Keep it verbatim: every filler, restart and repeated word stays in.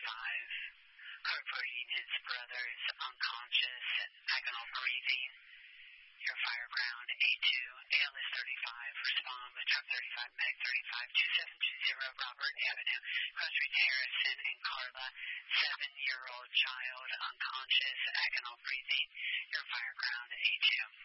thirty-five. Reporting his brother is unconscious, agonal breathing. Your fire ground A two, A L S thirty-five, respond with truck thirty-five, Meg thirty-five, two seven two zero, Robert Avenue, Crossroads Harrison and Carla, seven-year-old child, unconscious, agonal breathing. Your fire ground A two.